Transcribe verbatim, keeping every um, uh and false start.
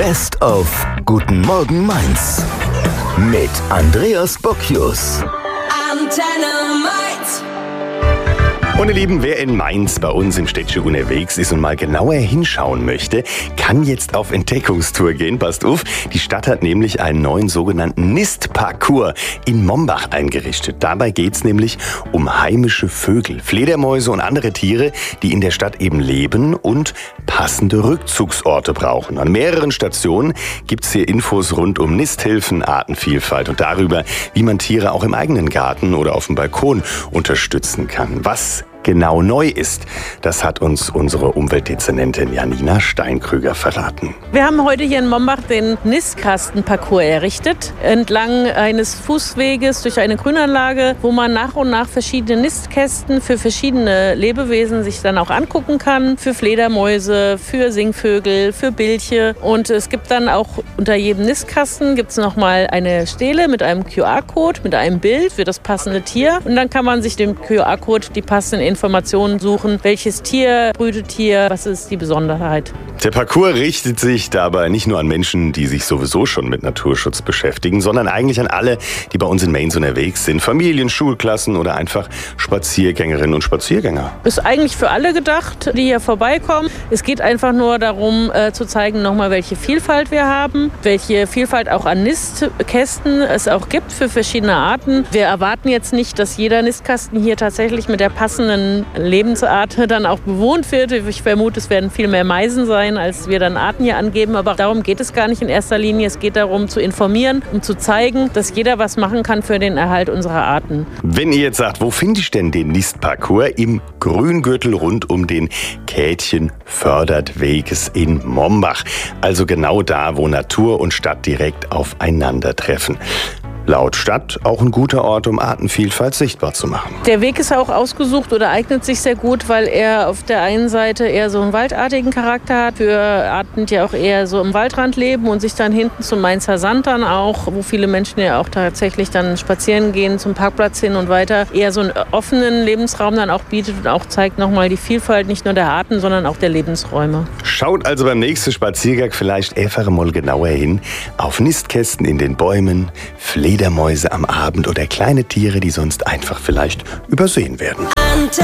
Best of Guten Morgen Mainz mit Andreas Bocchius. Antenne Mainz. Und ihr Lieben, wer in Mainz bei uns im Städtchen unterwegs ist und mal genauer hinschauen möchte, kann jetzt auf Entdeckungstour gehen. Passt auf, die Stadt hat nämlich einen neuen sogenannten Nistparcours in Mombach eingerichtet. Dabei geht's nämlich um heimische Vögel, Fledermäuse und andere Tiere, die in der Stadt eben leben und passende Rückzugsorte brauchen. An mehreren Stationen gibt's hier Infos rund um Nisthilfen, Artenvielfalt und darüber, wie man Tiere auch im eigenen Garten oder auf dem Balkon unterstützen kann. Was genau neu ist, das hat uns unsere Umweltdezernentin Janina Steinkrüger verraten. Wir haben heute hier in Mombach den Nistkastenparcours errichtet, entlang eines Fußweges durch eine Grünanlage, wo man nach und nach verschiedene Nistkästen für verschiedene Lebewesen sich dann auch angucken kann, für Fledermäuse, für Singvögel, für Bilche. Und es gibt dann auch unter jedem Nistkasten gibt's noch mal eine Stele mit einem Q R-Code, mit einem Bild für das passende Tier. Und dann kann man sich dem Q R-Code die passenden Informationen suchen, welches Tier brütet hier, was ist die Besonderheit. Der Parcours richtet sich dabei nicht nur an Menschen, die sich sowieso schon mit Naturschutz beschäftigen, sondern eigentlich an alle, die bei uns in Mainz unterwegs sind. Familien, Schulklassen oder einfach Spaziergängerinnen und Spaziergänger. Ist eigentlich für alle gedacht, die hier vorbeikommen. Es geht einfach nur darum, äh, zu zeigen nochmal, welche Vielfalt wir haben, welche Vielfalt auch an Nistkästen es auch gibt für verschiedene Arten. Wir erwarten jetzt nicht, dass jeder Nistkasten hier tatsächlich mit der passenden Lebensart dann auch bewohnt wird. Ich vermute, es werden viel mehr Meisen sein, als wir dann Arten hier angeben. Aber darum geht es gar nicht in erster Linie. Es geht darum, zu informieren und zu zeigen, dass jeder was machen kann für den Erhalt unserer Arten. Wenn ihr jetzt sagt, wo finde ich denn den Nistparcours? Im Grüngürtel rund um den Kätchen-Fördert-Weges in Mombach. Also genau da, wo Natur und Stadt direkt aufeinandertreffen. Laut Stadt auch ein guter Ort, um Artenvielfalt sichtbar zu machen. Der Weg ist auch ausgesucht oder eignet sich sehr gut, weil er auf der einen Seite eher so einen waldartigen Charakter hat, für Arten, die auch eher so im Waldrand leben und sich dann hinten zum Mainzer Sand dann auch, wo viele Menschen ja auch tatsächlich dann spazieren gehen, zum Parkplatz hin und weiter, eher so einen offenen Lebensraum dann auch bietet und auch zeigt nochmal die Vielfalt nicht nur der Arten, sondern auch der Lebensräume. Schaut also beim nächsten Spaziergang vielleicht einfach mal genauer hin auf Nistkästen in den Bäumen, Fledermäuse am Abend oder kleine Tiere, die sonst einfach vielleicht übersehen werden.